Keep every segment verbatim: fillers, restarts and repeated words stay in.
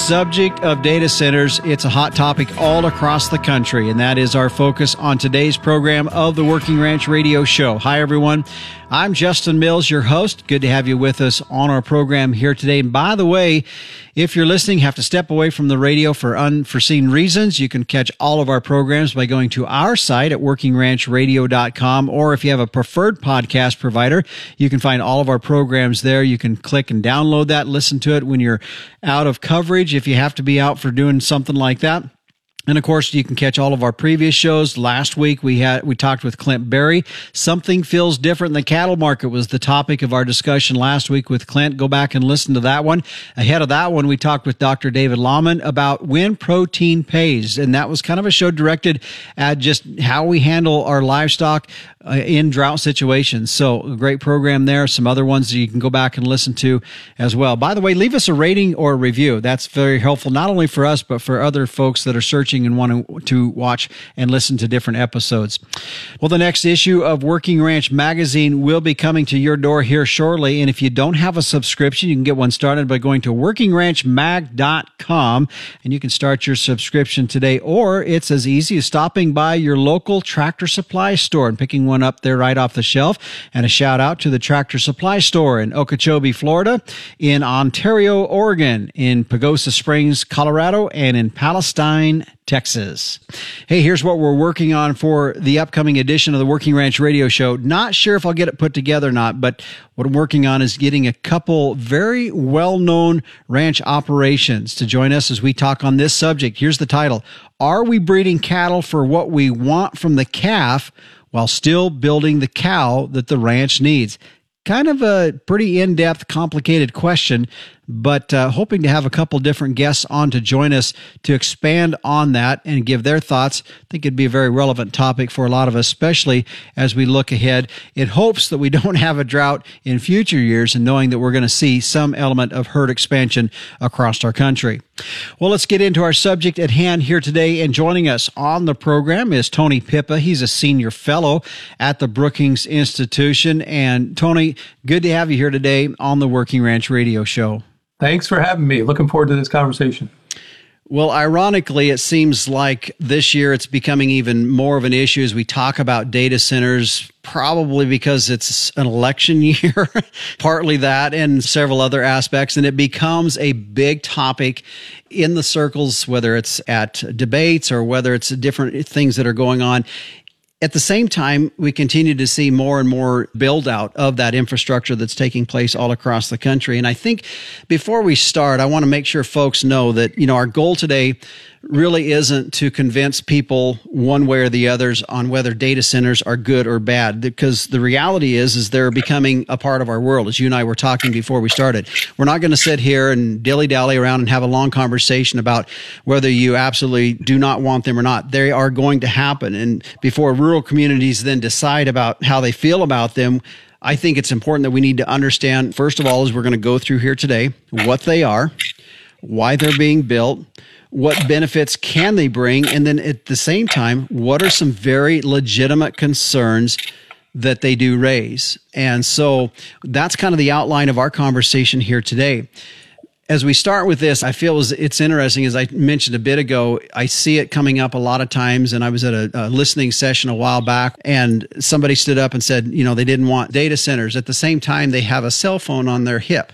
subject of data centers, it's a hot topic all across the country, and that is our focus on today's program of the Working Ranch Radio Show. Hi, everyone. I'm Justin Mills, your host. Good to have you with us on our program here today. And by the way, if you're listening, have to step away from the radio for unforeseen reasons, you can catch all of our programs by going to our site at working ranch radio dot com, or if you have a preferred podcast provider, you can find all of our programs there. You can click and download that, listen to it when you're out of coverage, if you have to be out for doing something like that. And of course, you can catch all of our previous shows. Last week, we had we talked with Clint Berry. Something feels different in the cattle market was the topic of our discussion last week with Clint. Go back and listen to that one. Ahead of that one, we talked with Doctor David Lahman about when protein pays. And that was kind of a show directed at just how we handle our livestock uh, in drought situations. So a great program there. Some other ones that you can go back and listen to as well. By the way, leave us a rating or a review. That's very helpful, not only for us, but for other folks that are searching and wanting to watch and listen to different episodes. Well, the next issue of Working Ranch Magazine will be coming to your door here shortly. And if you don't have a subscription, you can get one started by going to working ranch mag dot com, and you can start your subscription today. Or it's as easy as stopping by your local Tractor Supply store and picking one up there right off the shelf. And a shout out to the Tractor Supply store in Okeechobee, Florida, in Ontario, Oregon, in Pagosa Springs, Colorado, and in Palestine, Texas. Hey, here's what we're working on for the upcoming edition of the Working Ranch Radio Show. Not sure if I'll get it put together or not, but what I'm working on is getting a couple very well-known ranch operations to join us as we talk on this subject. Here's the title: Are we breeding cattle for what we want from the calf while still building the cow that the ranch needs? Kind of a pretty in-depth, complicated question, but uh, hoping to have a couple different guests on to join us to expand on that and give their thoughts. I think it'd be a very relevant topic for a lot of us, especially as we look ahead in hopes that we don't have a drought in future years and knowing that we're going to see some element of herd expansion across our country. Well, let's get into our subject at hand here today. And joining us on the program is Tony Pippa. He's a senior fellow at the Brookings Institution. And Tony, good to have you here today on the Working Ranch Radio Show. Thanks for having me. Looking forward to this conversation. Well, ironically, it seems like this year it's becoming even more of an issue as we talk about data centers, probably because it's an election year, partly that and several other aspects. And it becomes a big topic in the circles, whether it's at debates or whether it's different things that are going on. At the same time, we continue to see more and more build out of that infrastructure that's taking place all across the country. And I think before we start, I want to make sure folks know that, you know, our goal today really isn't to convince people one way or the others on whether data centers are good or bad, because the reality is, is they're becoming a part of our world. As you and I were talking before we started, we're not going to sit here and dilly-dally around and have a long conversation about whether you absolutely do not want them or not. They are going to happen. And before rural communities then decide about how they feel about them, I think it's important that we need to understand, first of all, as we're going to go through here today, what they are, why they're being built, what benefits can they bring, and then at the same time, what are some very legitimate concerns that they do raise. And so that's kind of the outline of our conversation here today. As we start with this, I feel it's interesting, as I mentioned a bit ago, I see it coming up a lot of times, and I was at a, a listening session a while back, and somebody stood up and said, you know, they didn't want data centers. At the same time, they have a cell phone on their hip.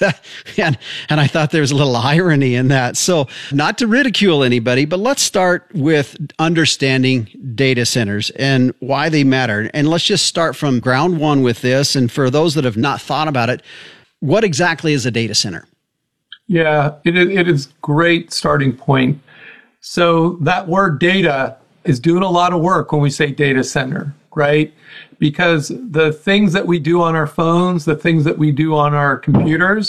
and, and I thought there was a little irony in that. So not to ridicule anybody, but let's start with understanding data centers and why they matter. And let's just start from ground one with this. And for those that have not thought about it, what exactly is a data center? Yeah, it, it is a great starting point. So that word data is doing a lot of work when we say data center, right? Because the things that we do on our phones, the things that we do on our computers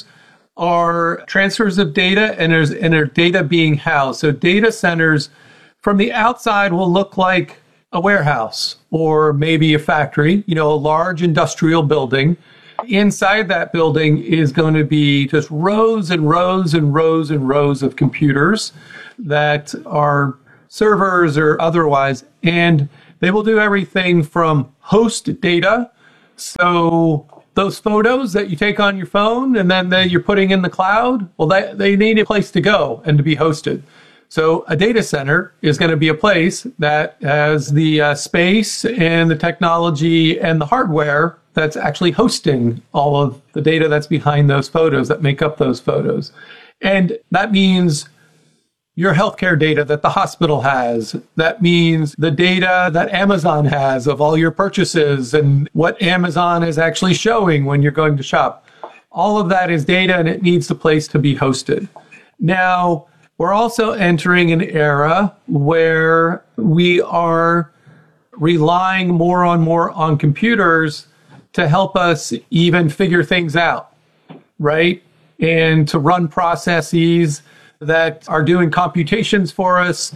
are transfers of data, and there's and their data being housed. So data centers from the outside will look like a warehouse or maybe a factory, you know, a large industrial building. Inside that building is going to be just rows and rows and rows and rows of computers that are servers or otherwise, and they will do everything from host data. So those photos that you take on your phone and then that you're putting in the cloud, well, they, they need a place to go and to be hosted. So a data center is going to be a place that has the uh, space and the technology and the hardware that's actually hosting all of the data that's behind those photos that make up those photos. And that means your healthcare data that the hospital has. That means the data that Amazon has of all your purchases and what Amazon is actually showing when you're going to shop. All of that is data and it needs a place to be hosted. Now, we're also entering an era where we are relying more and more on computers to help us even figure things out, right? And to run processes that are doing computations for us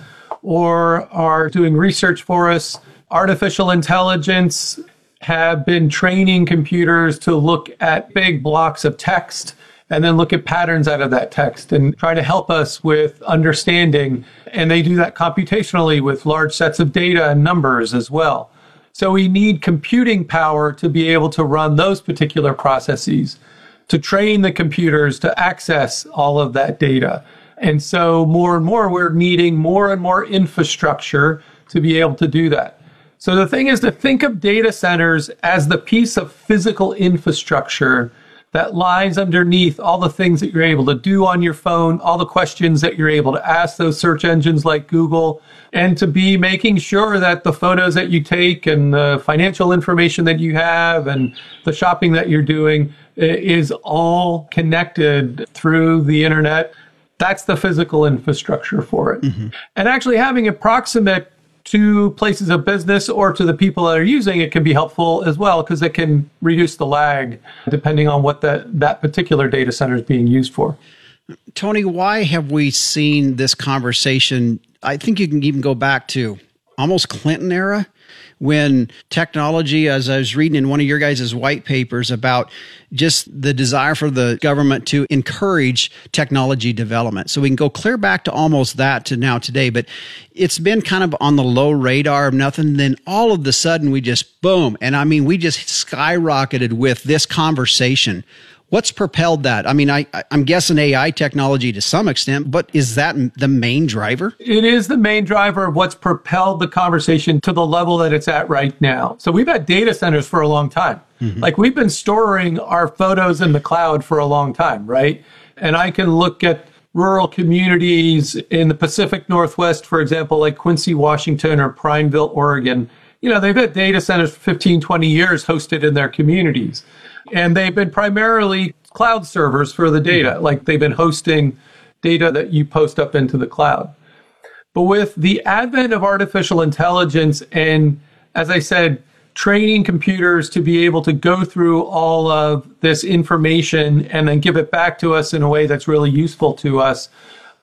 or are doing research for us. Artificial intelligence have been training computers to look at big blocks of text and then look at patterns out of that text and try to help us with understanding. And they do that computationally with large sets of data and numbers as well. So we need computing power to be able to run those particular processes, to train the computers to access all of that data. And so more and more, we're needing more and more infrastructure to be able to do that. So the thing is to think of data centers as the piece of physical infrastructure that lies underneath all the things that you're able to do on your phone, all the questions that you're able to ask those search engines like Google, and to be making sure that the photos that you take and the financial information that you have and the shopping that you're doing is all connected through the internet. That's the physical infrastructure for it. Mm-hmm. And actually having it proximate to places of business or to the people that are using it can be helpful as well, because it can reduce the lag depending on what that, that particular data center is being used for. Tony, why have we seen this conversation? I think you can even go back to almost Clinton era, when technology, as I was reading in one of your guys' white papers about just the desire for the government to encourage technology development. So we can go clear back to almost that to now today, but it's been kind of on the low radar of nothing. Then all of the sudden we just boom. And I mean, we just skyrocketed with this conversation. What's propelled that? I mean, I, I'm guessing A I technology to some extent, but is that the main driver? It is the main driver of what's propelled the conversation to the level that it's at right now. So we've had data centers for a long time. Mm-hmm. Like we've been storing our photos in the cloud for a long time, right? And I can look at rural communities in the Pacific Northwest, for example, like Quincy, Washington, or Prineville, Oregon. You know, they've had data centers for fifteen, twenty years hosted in their communities. And they've been primarily cloud servers for the data, like they've been hosting data that you post up into the cloud. But with the advent of artificial intelligence and, as I said, training computers to be able to go through all of this information and then give it back to us in a way that's really useful to us,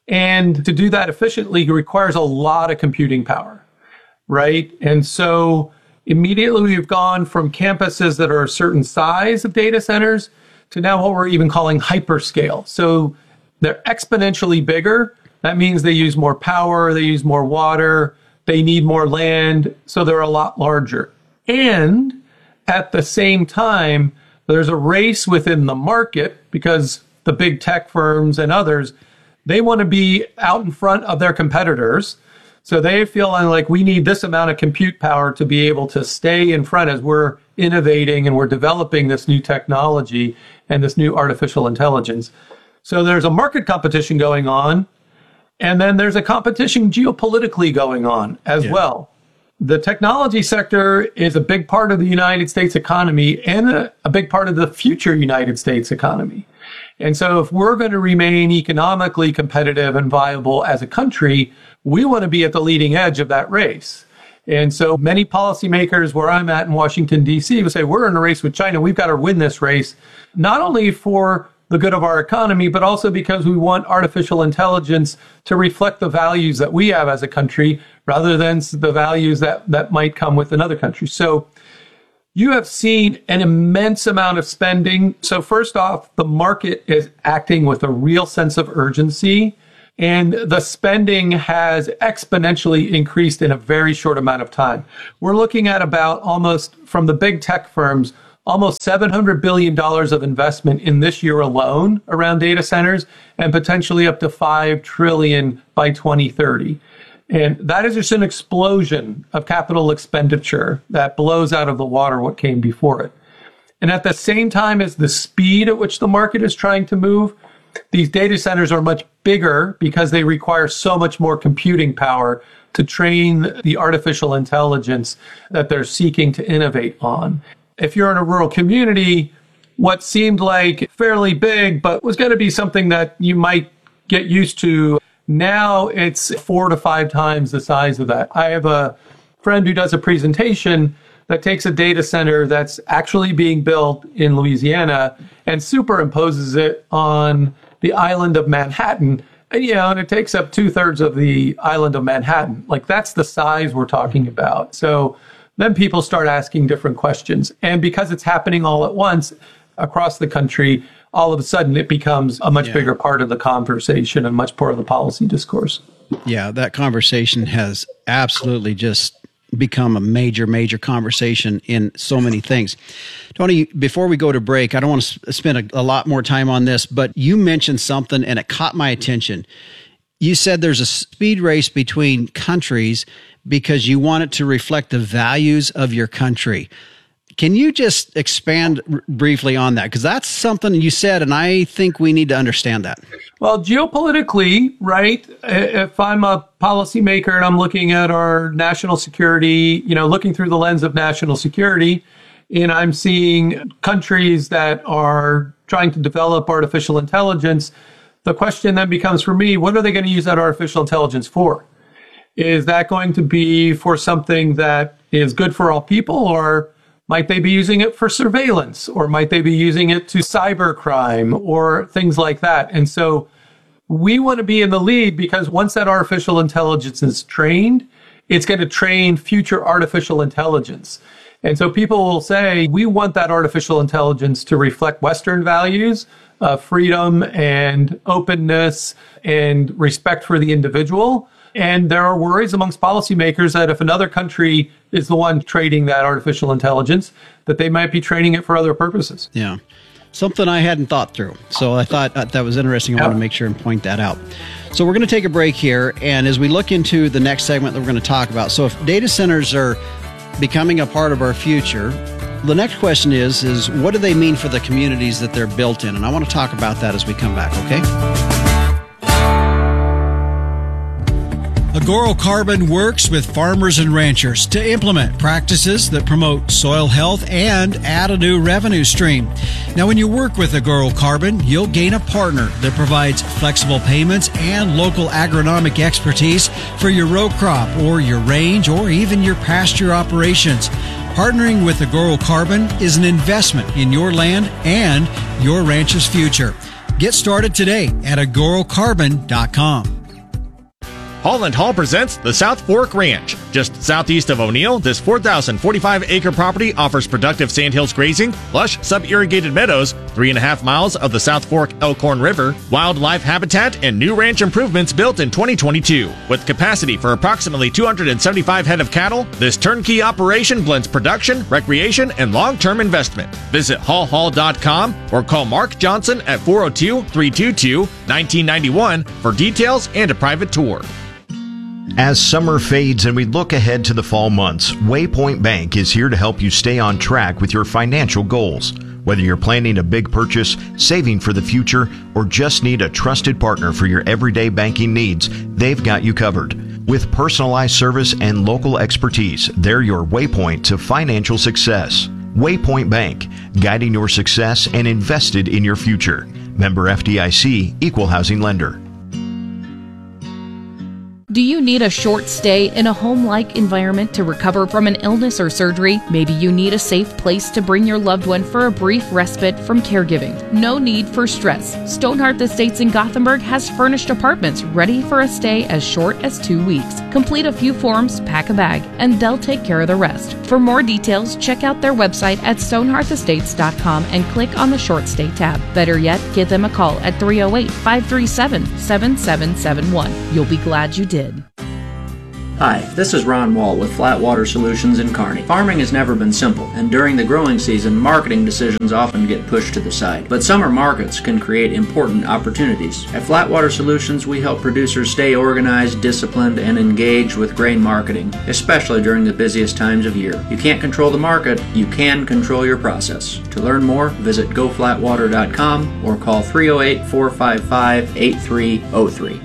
and to do that efficiently requires a lot of computing power, right? And so immediately, we've gone from campuses that are a certain size of data centers to now what we're even calling hyperscale. So they're exponentially bigger. That means they use more power, they use more water, they need more land, so they're a lot larger. And at the same time, there's a race within the market because the big tech firms and others, they want to be out in front of their competitors. So they feel like we need this amount of compute power to be able to stay in front as we're innovating and we're developing this new technology and this new artificial intelligence. So there's a market competition going on, and then there's a competition geopolitically going on as yeah. well. The technology sector is a big part of the United States economy and a, a big part of the future United States economy. And so if we're going to remain economically competitive and viable as a country, we want to be at the leading edge of that race. And so many policymakers where I'm at in Washington, D C will say, we're in a race with China. We've got to win this race, not only for the good of our economy, but also because we want artificial intelligence to reflect the values that we have as a country rather than the values that, that might come with another country. So you have seen an immense amount of spending. So first off, the market is acting with a real sense of urgency, and the spending has exponentially increased in a very short amount of time. We're looking at about almost, from the big tech firms, almost seven hundred billion dollars of investment in this year alone around data centers, and potentially up to five trillion dollars by twenty thirty. And that is just an explosion of capital expenditure that blows out of the water what came before it. And at the same time as the speed at which the market is trying to move, these data centers are much bigger because they require so much more computing power to train the artificial intelligence that they're seeking to innovate on. If you're in a rural community, what seemed like fairly big, but was going to be something that you might get used to, now it's four to five times the size of that. I have a friend who does a presentation that takes a data center that's actually being built in Louisiana and superimposes it on the island of Manhattan. And, you know, and it takes up two thirds of the island of Manhattan. Like, that's the size we're talking about. So then people start asking different questions. And because it's happening all at once across the country, all of a sudden it becomes a much yeah. bigger part of the conversation and much part of the policy discourse. Yeah, that conversation has absolutely just become a major, major conversation in so many things. Tony, before we go to break, I don't want to spend a, a lot more time on this, but you mentioned something and it caught my attention. You said there's a speed race between countries because you want it to reflect the values of your country. Can you just expand r- briefly on that? Because that's something you said, and I think we need to understand that. Well, geopolitically, right, if I'm a policymaker and I'm looking at our national security, you know, looking through the lens of national security, and I'm seeing countries that are trying to develop artificial intelligence, the question then becomes for me, what are they going to use that artificial intelligence for? Is that going to be for something that is good for all people, or might they be using it for surveillance, or might they be using it to cybercrime or things like that? And so we want to be in the lead because once that artificial intelligence is trained, it's going to train future artificial intelligence. And so people will say, we want that artificial intelligence to reflect Western values, uh, freedom and openness and respect for the individual. And there are worries amongst policymakers that if another country is the one trading that artificial intelligence, that they might be training it for other purposes. Yeah. Something I hadn't thought through. So I thought that was interesting. I yeah. want to make sure and point that out. So we're going to take a break here. And as we look into the next segment that we're going to talk about, so if data centers are becoming a part of our future, the next question is, is what do they mean for the communities that they're built in? And I want to talk about that as we come back, okay? Agoro Carbon works with farmers and ranchers to implement practices that promote soil health and add a new revenue stream. Now, when you work with Agoro Carbon, you'll gain a partner that provides flexible payments and local agronomic expertise for your row crop or your range or even your pasture operations. Partnering with Agoro Carbon is an investment in your land and your ranch's future. Get started today at agoro carbon dot com. Holland Hall presents the South Fork Ranch. Just southeast of O'Neill, this four thousand forty-five acre property offers productive sandhills grazing, lush sub-irrigated meadows, three and a half miles of the South Fork Elkhorn River, wildlife habitat, and new ranch improvements built in twenty twenty-two. With capacity for approximately two hundred seventy-five head of cattle, this turnkey operation blends production, recreation, and long-term investment. Visit hall hall dot com or call Mark Johnson at four oh two, three two two, one nine nine one for details and a private tour. As summer fades and we look ahead to the fall months, Waypoint Bank is here to help you stay on track with your financial goals. Whether you're planning a big purchase, saving for the future, or just need a trusted partner for your everyday banking needs, they've got you covered. With personalized service and local expertise, they're your waypoint to financial success. Waypoint Bank, guiding your success and invested in your future. Member F D I C, Equal Housing Lender. Do you need a short stay in a home-like environment to recover from an illness or surgery? Maybe you need a safe place to bring your loved one for a brief respite from caregiving. No need for stress. Stonehearth Estates in Gothenburg has furnished apartments ready for a stay as short as two weeks. Complete a few forms, pack a bag, and they'll take care of the rest. For more details, check out their website at stonehearth estates dot com and click on the short stay tab. Better yet, give them a call at three oh eight, five three seven, seven seven seven one. You'll be glad you did. Hi, this is Ron Wall with Flatwater Solutions in Kearney. Farming has never been simple, and during the growing season, marketing decisions often get pushed to the side. But summer markets can create important opportunities. At Flatwater Solutions, we help producers stay organized, disciplined, and engaged with grain marketing, especially during the busiest times of year. You can't control the market, you can control your process. To learn more, visit go flatwater dot com or call three oh eight, four five five, eight three oh three.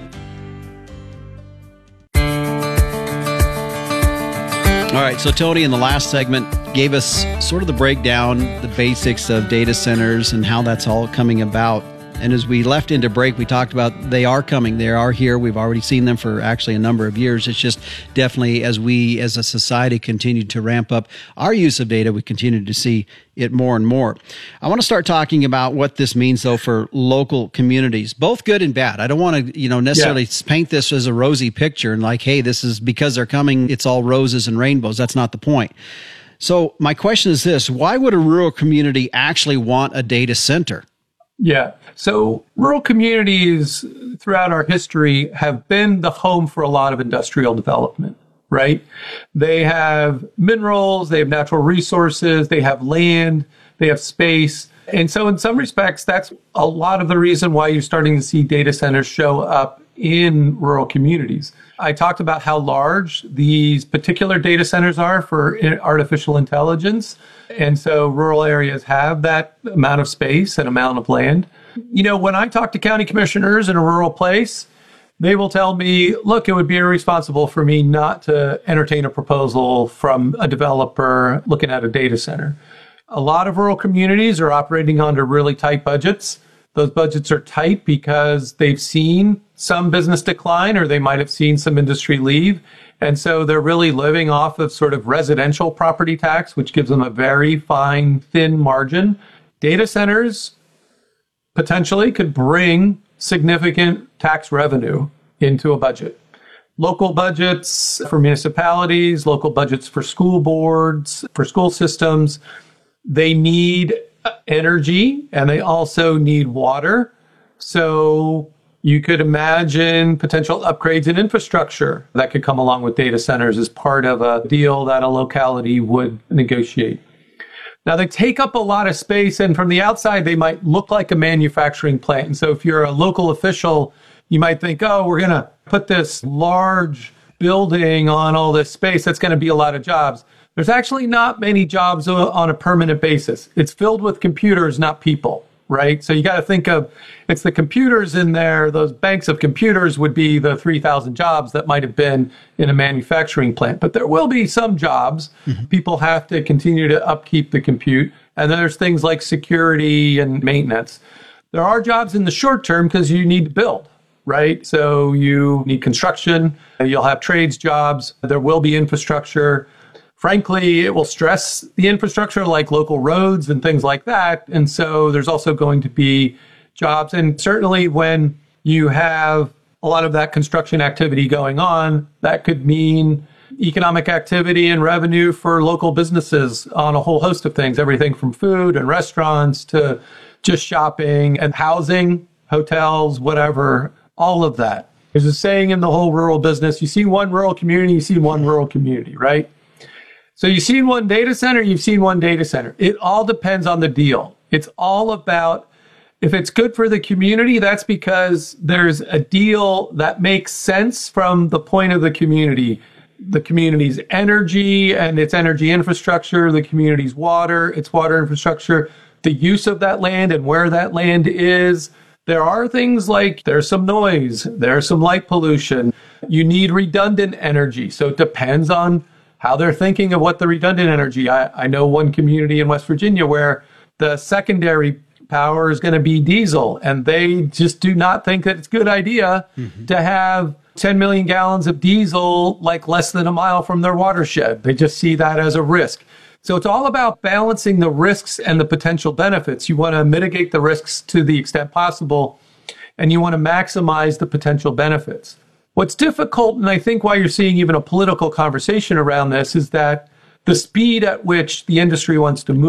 All right, so Tony, in the last segment, gave us sort of the breakdown, the basics of data centers and how that's all coming about. And as we left into break, we talked about they are coming. They are here. We've already seen them for actually a number of years. It's just definitely as we as a society continue to ramp up our use of data, we continue to see it more and more. I want to start talking about what this means, though, for local communities, both good and bad. I don't want to, you know, necessarily yeah. paint this as a rosy picture and like, hey, this is because they're coming, it's all roses and rainbows. That's not the point. So my question is this: why would a rural community actually want a data center? Yeah. So rural communities throughout our history have been the home for a lot of industrial development, right? They have minerals, they have natural resources, they have land, they have space. And so in some respects, that's a lot of the reason why you're starting to see data centers show up in rural communities. I talked about how large these particular data centers are for artificial intelligence. And so rural areas have that amount of space and amount of land. You know, when I talk to county commissioners in a rural place, they will tell me, look, it would be irresponsible for me not to entertain a proposal from a developer looking at a data center. A lot of rural communities are operating under really tight budgets. Those budgets are tight because they've seen some business decline or they might have seen some industry leave. And so they're really living off of sort of residential property tax, which gives them a very fine, thin margin. Data centers potentially could bring significant tax revenue into a budget. Local budgets for municipalities, local budgets for school boards, for school systems, they need energy and they also need water. So you could imagine potential upgrades in infrastructure that could come along with data centers as part of a deal that a locality would negotiate. Now, they take up a lot of space, and from the outside, they might look like a manufacturing plant. And so if you're a local official, you might think, oh, we're going to put this large building on all this space. That's going to be a lot of jobs. There's actually not many jobs on a permanent basis. It's filled with computers, not people, right? So you got to think of, it's the computers in there. Those banks of computers would be the three thousand jobs that might have been in a manufacturing plant. But there will be some jobs. Mm-hmm. People have to continue to upkeep the compute. And then there's things like security and maintenance. There are jobs in the short term because you need to build, right? So you need construction. You'll have trades jobs. There will be infrastructure. Frankly, it will stress the infrastructure like local roads and things like that. And so there's also going to be jobs. And certainly when you have a lot of that construction activity going on, that could mean economic activity and revenue for local businesses on a whole host of things, everything from food and restaurants to just shopping and housing, hotels, whatever, all of that. There's a saying in the whole rural business, you see one rural community, you see one rural community, right? So you've seen one data center, you've seen one data center. It all depends on the deal. It's all about, if it's good for the community, that's because there's a deal that makes sense from the point of the community. The community's energy and its energy infrastructure, the community's water, its water infrastructure, the use of that land and where that land is. There are things like there's some noise, there's some light pollution. You need redundant energy. So it depends on how they're thinking of what the redundant energy. I, I know one community in West Virginia where the secondary power is going to be diesel, and they just do not think that it's a good idea mm-hmm. to have ten million gallons of diesel like less than a mile from their watershed. They just see that as a risk. So it's all about balancing the risks and the potential benefits. You want to mitigate the risks to the extent possible, and you want to maximize the potential benefits. What's difficult, and I think why you're seeing even a political conversation around this, is that the speed at which the industry wants to move.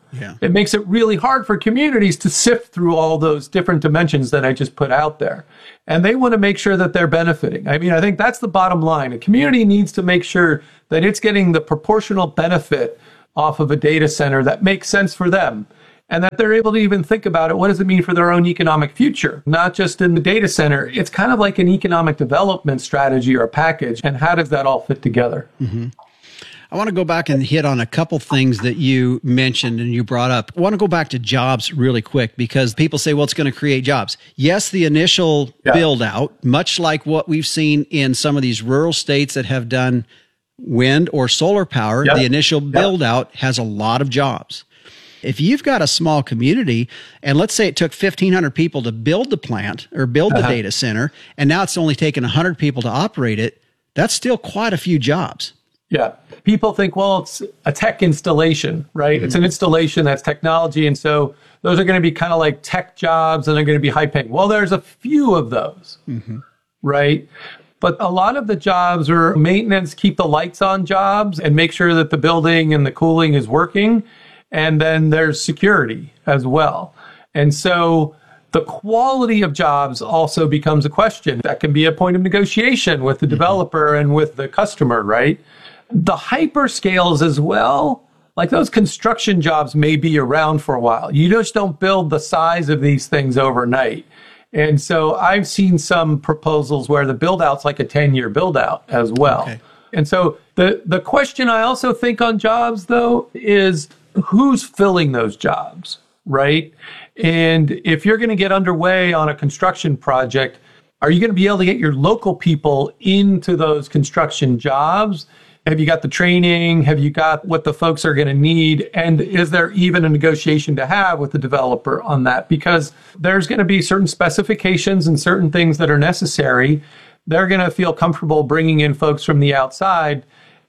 Yeah. It makes it really hard for communities to sift through all those different dimensions that I just put out there. And they want to make sure that they're benefiting. I mean, I think that's the bottom line. A community needs to make sure that it's getting the proportional benefit off of a data center that makes sense for them, and that they're able to even think about it. What does it mean for their own economic future? Not just in the data center. It's kind of like an economic development strategy or a package. And how does that all fit together? Mm-hmm. I want to go back and hit on a couple things that you mentioned and you brought up. I want to go back to jobs really quick, because people say, well, it's going to create jobs. Yes, the initial yeah. build out, much like what we've seen in some of these rural states that have done wind or solar power, yep. the initial build yep. out has a lot of jobs. If you've got a small community, and let's say it took fifteen hundred people to build the plant or build the uh-huh. data center, and now it's only taken one hundred people to operate it, that's still quite a few jobs. Yeah. People think, well, it's a tech installation, right? Mm-hmm. It's an installation, that's technology. And so those are going to be kind of like tech jobs, and they're going to be high paying. Well, there's a few of those, mm-hmm. right? But a lot of the jobs are maintenance, keep the lights on jobs and make sure that the building and the cooling is working. And then there's security as well. And so the quality of jobs also becomes a question. That can be a point of negotiation with the mm-hmm. developer and with the customer, right? The hyperscales as well, like those construction jobs may be around for a while. You just don't build the size of these things overnight. And so I've seen some proposals where the build out's like a ten-year build out as well. Okay. And so the, the question I also think on jobs, though, is who's filling those jobs, right? And if you're going to get underway on a construction project, are you going to be able to get your local people into those construction jobs? Have you got the training? Have you got what the folks are going to need? And is there even a negotiation to have with the developer on that? Because there's going to be certain specifications and certain things that are necessary. They're going to feel comfortable bringing in folks from the outside.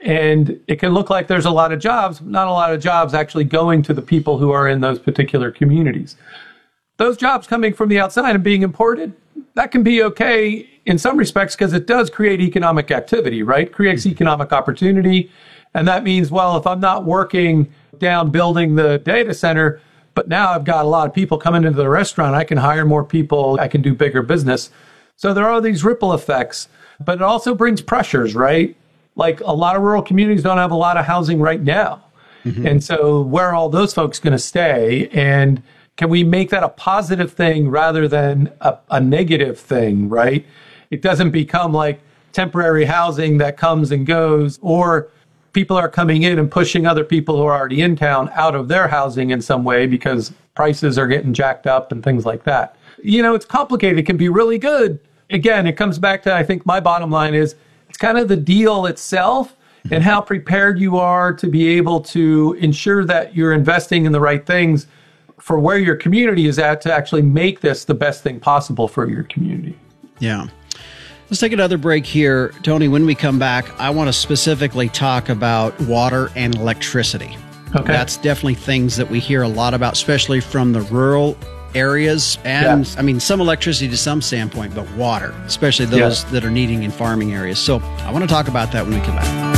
And it can look like there's a lot of jobs, not a lot of jobs actually going to the people who are in those particular communities. Those jobs coming from the outside and being imported, that can be okay in some respects, because it does create economic activity, right? Creates economic opportunity. And that means, well, if I'm not working down building the data center, but now I've got a lot of people coming into the restaurant, I can hire more people, I can do bigger business. So there are these ripple effects, but it also brings pressures, right? Like a lot of rural communities don't have a lot of housing right now. Mm-hmm. And so where are all those folks going to stay? And can we make that a positive thing rather than a, a negative thing, right? It doesn't become like temporary housing that comes and goes, or people are coming in and pushing other people who are already in town out of their housing in some way because prices are getting jacked up and things like that. You know, it's complicated. It can be really good. Again, it comes back to, I think my bottom line is, it's kind of the deal itself and how prepared you are to be able to ensure that you're investing in the right things for where your community is at to actually make this the best thing possible for your community. Yeah. Let's take another break here. Tony, when we come back, I want to specifically talk about water and electricity. Okay. That's definitely things that we hear a lot about, especially from the rural areas. And yeah. I mean, some electricity to some standpoint, but water, especially those yeah. that are needing in farming areas. So I want to talk about that when we come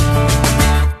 back.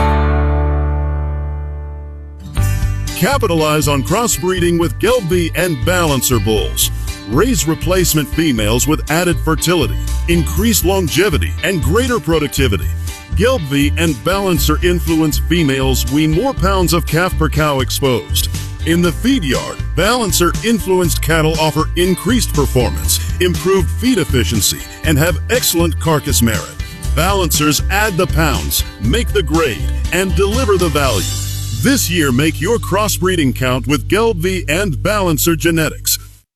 Capitalize on crossbreeding with Gelbvieh and Balancer bulls. Raise replacement females with added fertility, increased longevity, and greater productivity. Gelbvieh and Balancer influence females wean more pounds of calf per cow exposed. In the feed yard, Balancer influenced cattle offer increased performance, improved feed efficiency, and have excellent carcass merit. Balancers add the pounds, make the grade, and deliver the value. This year, make your crossbreeding count with Gelbvieh and Balancer genetics.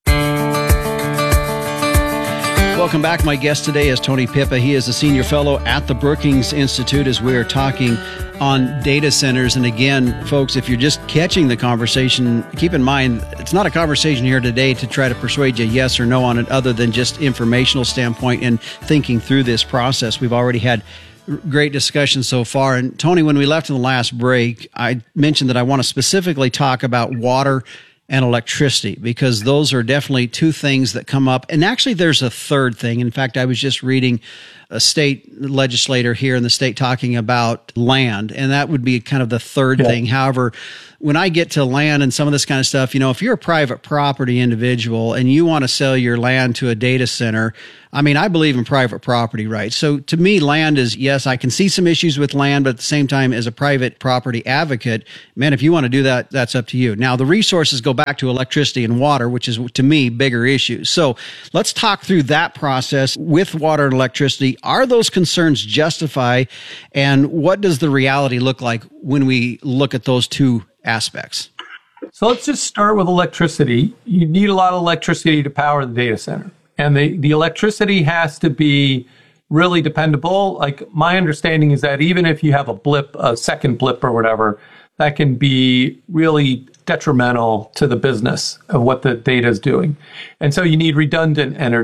Welcome back. My guest today is Tony Pippa. He is a senior fellow at the Brookings Institute as we are talking on data centers. And again, folks, if you're just catching the conversation, keep in mind, it's not a conversation here today to try to persuade you yes or no on it, other than just informational standpoint and thinking through this process. We've already had great discussion so far. And Tony, when we left in the last break, I mentioned that I want to specifically talk about water and electricity, because those are definitely two things that come up. And actually, there's a third thing. In fact, I was just reading a state legislator here in the state talking about land, and that would be kind of the third yeah. thing. However, when I get to land and some of this kind of stuff, you know, if you're a private property individual and you want to sell your land to a data center, I mean, I believe in private property rights. So to me, land is, yes, I can see some issues with land, but at the same time, as a private property advocate, man, if you want to do that, that's up to you. Now, the resources go back to electricity and water, which is, to me, bigger issues. So let's talk through that process with water and electricity. Are those concerns justified? And what does the reality look like when we look at those two aspects? So let's just start with electricity. You need a lot of electricity to power the data center. And the, the electricity has to be really dependable. Like, my understanding is that even if you have a blip, a second blip or whatever, that can be really detrimental to the business of what the data is doing. And so you need redundant energy.